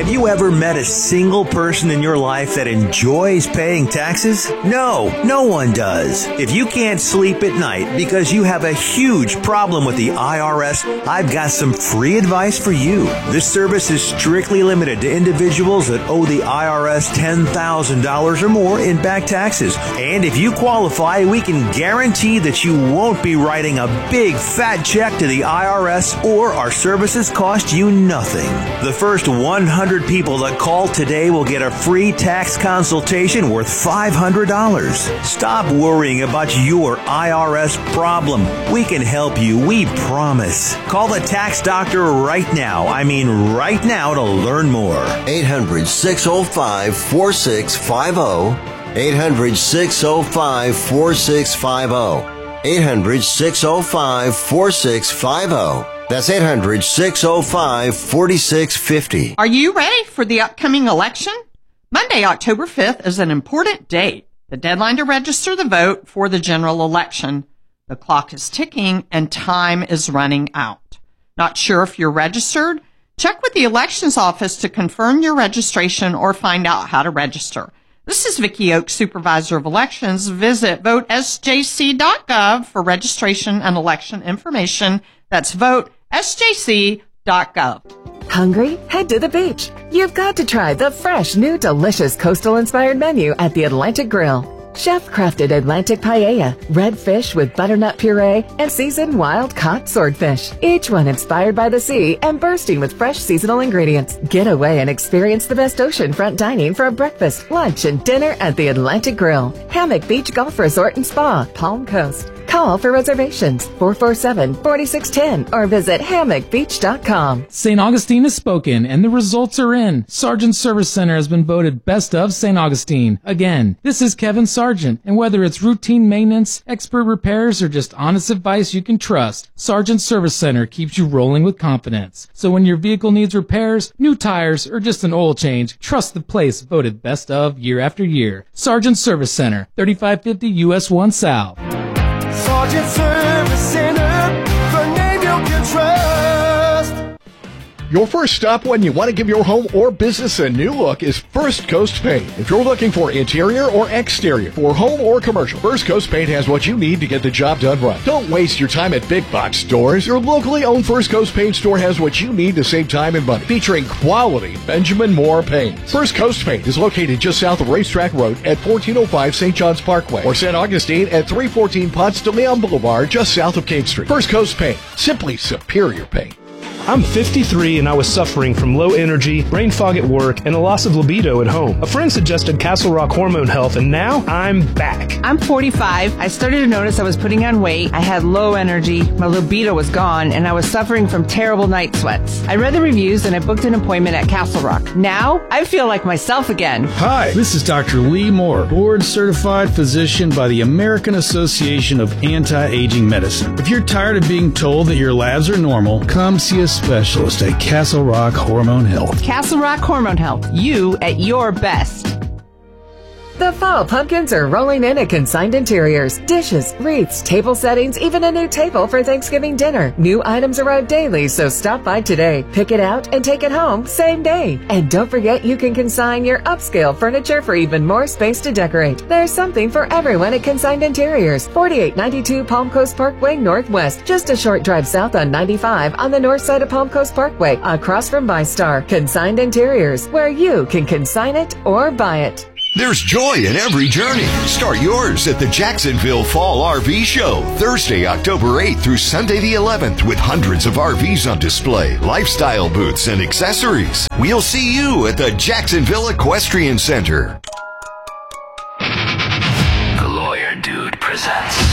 Have you ever met a single person in your life that enjoys paying taxes? No one does. If you can't sleep at night because you have a huge problem with the IRS, I've got some free advice for you. This service is strictly limited to individuals that owe the IRS $10,000 or more in back taxes. And if you qualify, we can guarantee that you won't be writing a big fat check to the IRS, or our services cost you nothing. The first 100 people that call today will get a free tax consultation worth $500. Stop worrying about your IRS problem. We can help you, we promise. Call the tax doctor right now. I mean right now to learn more. 800-605-4650. 800-605-4650. 800-605-4650. That's 800-605-4650. Are you ready for the upcoming election? Monday, October 5th is an important date, the deadline to register the vote for the general election. The clock is ticking and time is running out. Not sure if you're registered? Check with the elections office to confirm your registration or find out how to register. This is Vicki Oakes, Supervisor of Elections. Visit votesjc.gov for registration and election information. That's votesjc.gov. Hungry? Head to the beach. You've got to try the fresh, new, delicious coastal-inspired menu at the Atlantic Grill. Chef-crafted Atlantic paella, red fish with butternut puree, and seasoned wild-caught swordfish. Each one inspired by the sea and bursting with fresh seasonal ingredients. Get away and experience the best oceanfront dining for a breakfast, lunch, and dinner at the Atlantic Grill. Hammock Beach Golf Resort and Spa, Palm Coast. Call for reservations, 447-4610, or visit hammockbeach.com. St. Augustine has spoken, and the results are in. Sargent Service Center has been voted Best of St. Augustine. Again, this is Kevin Sargent, and whether it's routine maintenance, expert repairs, or just honest advice you can trust, Sargent Service Center keeps you rolling with confidence. So when your vehicle needs repairs, new tires, or just an oil change, trust the place voted Best of year after year. Sargent Service Center, 3550 US 1 South. Sargent Service Center, the name you can trust. Your first stop when you want to give your home or business a new look is First Coast Paint. If you're looking for interior or exterior, for home or commercial, First Coast Paint has what you need to get the job done right. Don't waste your time at big box stores. Your locally owned First Coast Paint store has what you need to save time and money, featuring quality Benjamin Moore paint. First Coast Paint is located just south of Racetrack Road at 1405 St. John's Parkway, or St. Augustine at 314 Ponce de Leon Boulevard, just south of King Street. First Coast Paint, simply superior paint. I'm 53 and I was suffering from low energy, brain fog at work, and a loss of libido at home. A friend suggested Castle Rock Hormone Health, and now I'm back. I'm 45. I started to notice I was putting on weight. I had low energy, my libido was gone, and I was suffering from terrible night sweats. I read the reviews and I booked an appointment at Castle Rock. Now I feel like myself again. Hi, this is Dr. Lee Moore, board-certified physician by the American Association of Anti-Aging Medicine. If you're tired of being told that your labs are normal, come see us specialist at Castle Rock Hormone Health. Castle Rock Hormone Health. You at your best. The fall pumpkins are rolling in at Consigned Interiors. Dishes, wreaths, table settings, even a new table for Thanksgiving dinner. New items arrive daily, so stop by today. Pick it out and take it home same day. And don't forget you can consign your upscale furniture for even more space to decorate. There's something for everyone at Consigned Interiors. 4892 Palm Coast Parkway Northwest. Just a short drive south on 95 on the north side of Palm Coast Parkway, across from ViStar. Consigned Interiors, where you can consign it or buy it. There's joy in every journey. Start yours at the Jacksonville Fall RV Show, Thursday, October 8th through Sunday the 11th, with hundreds of RVs on display, lifestyle booths, and accessories. We'll see you at the Jacksonville Equestrian Center. The Lawyer Dude presents